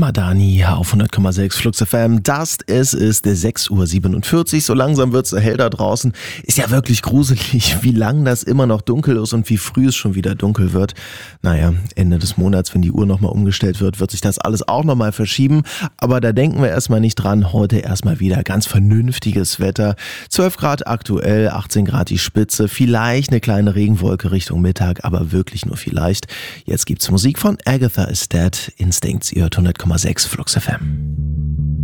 Madani auf 100,6 Flux FM. Es ist 6:47 Uhr. So langsam wird's hell da draußen. Ist ja wirklich gruselig, wie lang das immer noch dunkel ist und wie früh es schon wieder dunkel wird. Naja, Ende des Monats, wenn die Uhr nochmal umgestellt wird, wird sich das alles auch nochmal verschieben. Aber da denken wir erstmal nicht dran. Heute erstmal wieder ganz vernünftiges Wetter. 12 Grad aktuell, 18 Grad die Spitze. Vielleicht eine kleine Regenwolke Richtung Mittag, aber wirklich nur vielleicht. Jetzt gibt's Musik von Agatha is Dead. Instincts, ihr hört 100,6 Flux FM.